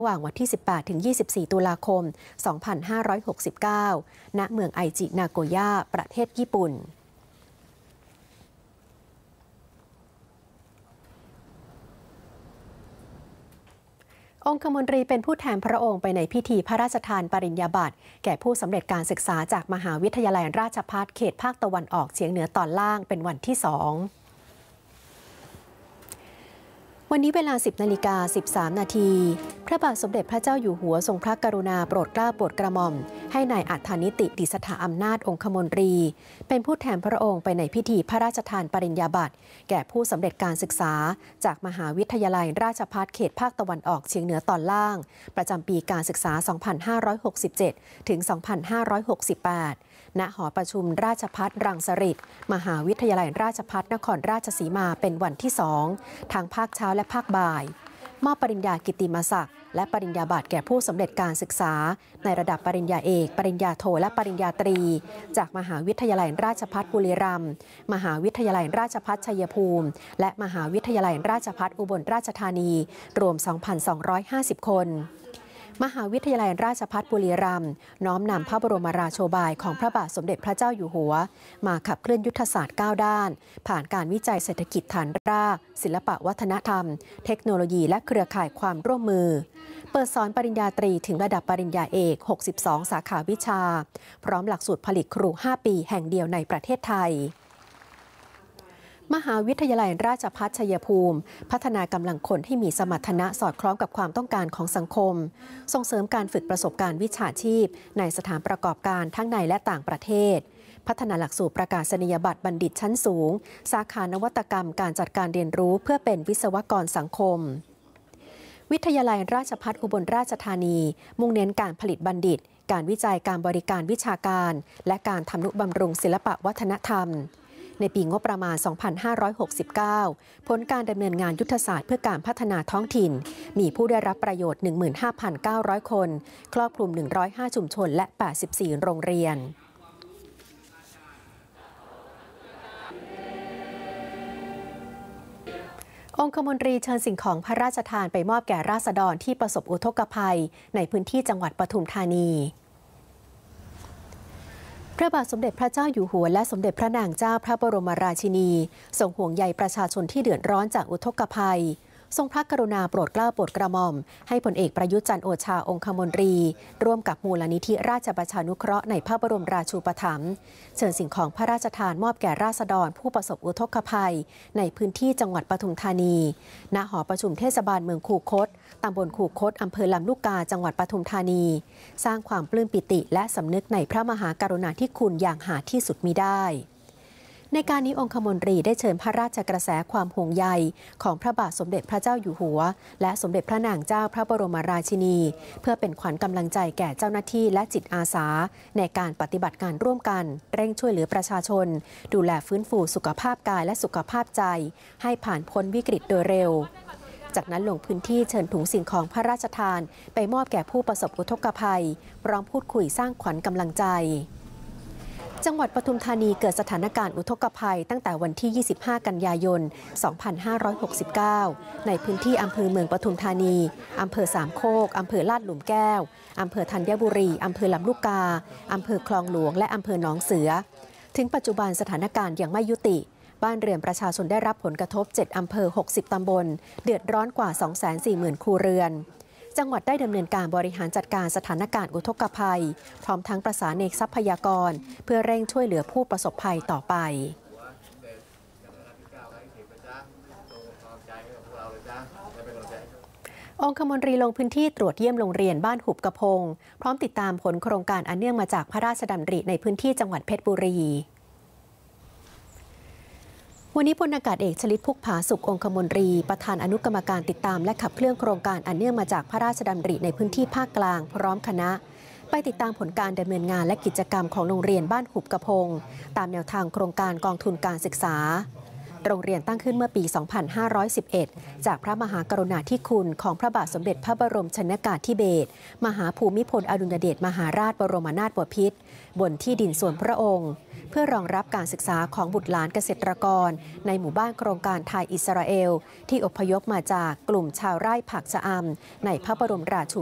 ระหว่างวันที่ 18 ถึง 24 ตุลาคม 2569 ณ เมืองไอจินาโกย่า ประเทศญี่ปุ่นองคมนตรีเป็นผู้แทนพระองค์ไปในพิธีพระราชทานปริญญาบัตรแก่ผู้สำเร็จการศึกษาจากมหาวิทยาลัยราชภัฏเขตภาคตะวันออกเฉียงเหนือตอนล่างเป็นวันที่ 2วันนี้เวลา 10:13 นาทีพระบาทสมเด็จพระเจ้าอยู่หัวทรงพระกรุณาโปรดเกล้าโปรดกระหม่อมให้นายอัฏฐานิติดิษฐาอำนาจองคมนตรีเป็นผู้แทนพระองค์ไปในพิธีพระราชทานปริญญาบัตรแก่ผู้สำเร็จการศึกษาจากมหาวิทยาลัยราชภัฏเขตภาคตะวันออกเฉียงเหนือตอนล่างประจำปีการศึกษา 2567 ถึง 2568 ณ หอประชุมราชภัฏรังสฤษฎ์มหาวิทยาลัยราชภัฏนครราชสีมาเป็นวันที่ 2 ทางภาคเช้าและภาคบ่ายมอบปริญญากิตติมศักดิ์และปริญญาบัตรแก่ผู้สำเร็จการศึกษาในระดับปริญญาเอกปริญญาโทและปริญญาตรีจากมหาวิทยาลัยราชภัฏบุรีรัมย์มหาวิทยาลัยราชภัฏชัยภูมิและมหาวิทยาลัยราชภัฏอุบลราชธานีรวม 2,250 คนมหาวิทยาลัยราชภัฏบุรีรัมย์น้อมนำพระบรมราโชบายของพระบาทสมเด็จพระเจ้าอยู่หัวมาขับเคลื่อนยุทธศาสตร์9ด้านผ่านการวิจัยเศรษฐกิจฐานรากศิลปะวัฒนธรรมเทคโนโลยีและเครือข่ายความร่วมมือเปิดสอนปริญญาตรีถึงระดับปริญญาเอก62สาขาวิชาพร้อมหลักสูตรผลิตครู5ปีแห่งเดียวในประเทศไทยมหาวิทยาลัยราชภัฏชัยภูมิพัฒนากำลังคนให้มีสมรรถนะสอดคล้องกับความต้องการของสังคมส่งเสริมการฝึกประสบการณ์วิชาชีพในสถานประกอบการทั้งในและต่างประเทศพัฒนาหลักสูตรประกาศนียบัตรบัณฑิตชั้นสูงสาขานวัตกรรมการจัดการเรียนรู้เพื่อเป็นวิศวกรสังคมวิทยาลัยราชภัฏอุบลราชธานีมุ่งเน้นการผลิตบัณฑิตการวิจัยการบริการวิชาการและการทำนุบำรุงศิลปะวัฒนธรรมในปีงบประมาณ 2569 ผลการดำเนินงานยุทธศาสตร์เพื่อการพัฒนาท้องถิ่นมีผู้ได้รับประโยชน์ 15,900 คนครอบคลุม 105 ชุมชนและ 84 โรงเรียนองคมนตรีเชิญสิ่งของพระราชทานไปมอบแก่ราษฎรที่ประสบอุทกภัยในพื้นที่จังหวัดปทุมธานีพระบาทสมเด็จพระเจ้าอยู่หัวและสมเด็จพระนางเจ้าพระบรมราชินีทรงห่วงใยประชาชนที่เดือดร้อนจากอุทกภัยทรงพระกรุณาโปรดเกล้าโปรดกระหม่อมให้พลเอกประยุทธ์จันทร์โอชาองคมนตรีร่วมกับมูลนิธิราชประชานุเคราะห์ในพระบรมราชูปถัมภ์เชิญสิ่งของพระราชทานมอบแก่ราษฎรผู้ประสบอุทกภัยในพื้นที่จังหวัดปทุมธานีณหอประชุมเทศบาลเมืองคูคตตำบลคูคตอำเภอลำลูกกาจังหวัดปทุมธานีสร้างความปลื้มปิติและสำนึกในพระมหากรุณาธิคุณอย่างหาที่สุดมิได้ในการนี้องคมนตรีได้เชิญพระราชกระแสความห่วงใยของพระบาทสมเด็จพระเจ้าอยู่หัวและสมเด็จพระนางเจ้าพระบรมราชินีเพื่อเป็นขวัญกำลังใจแก่เจ้าหน้าที่และจิตอาสาในการปฏิบัติการร่วมกันเร่งช่วยเหลือประชาชนดูแลฟื้นฟูสุขภาพกายและสุขภาพใจให้ผ่านพ้นวิกฤตโดยเร็วจากนั้นลงพื้นที่เชิญถุงสิ่งของพระราชทานไปมอบแก่ผู้ประสบอุทกภัยพร้อมพูดคุยสร้างขวัญกำลังใจจังหวัดปทุมธานีเกิดสถานการณ์อุทกภัยตั้งแต่วันที่ 25 กันยายน 2569 ในพื้นที่อำเภอเมืองปทุมธานีอำเภอสามโคกอำเภอลาดหลุมแก้วอำเภอธัญบุรีอำเภอลำลูกกาอำเภอคลองหลวงและอำเภอหนองเสือถึงปัจจุบันสถานการณ์ยังไม่ยุติบ้านเรือนประชาชนได้รับผลกระทบ 7 อำเภอ 60 ตำบลเดือดร้อนกว่า 240,000 ครัวเรือนจังหวัดได้ดำเนินการบริหารจัดการสถานการณ์อุทกภัยพร้อมทั้งประสานทรัพยากรเพื่อเร่งช่วยเหลือผู้ประสบภัยต่อไปองคมนตรีลงพื้นที่ตรวจเยี่ยมโรงเรียนบ้านหุบกระพงพร้อมติดตามผลโครงการอันเนื่องมาจากพระราชดำริในพื้นที่จังหวัดเพชรบุรีวันนี้พลอากาศเอกชลิตพุกผาสุของคมนตรีประธานอนุกรรมการติดตามและขับเคลื่อนโครงการอันเนื่องมาจากพระราชดำริในพื้นที่ภาคกลางพร้อมคณะไปติดตามผลการดำเนินงานและกิจกรรมของโรงเรียนบ้านหุบกระพงตามแนวทางโครงการกองทุนการศึกษาโรงเรียนตั้งขึ้นเมื่อปี 2511 จากพระมหากรุณาธิคุณของพระบาทสมเด็จพระบรมชนกาธิเบศรมหาภูมิพลอดุลยเดชมหาราชบรมนาถบพิตรบนที่ดินส่วนพระองค์เพื่อรองรับการศึกษาของบุตรหลานเกษตรกรในหมู่บ้านโครงการไทยอิสราเอลที่อพยพมาจากกลุ่มชาวไร่ผักชะอำในพระบรมราชู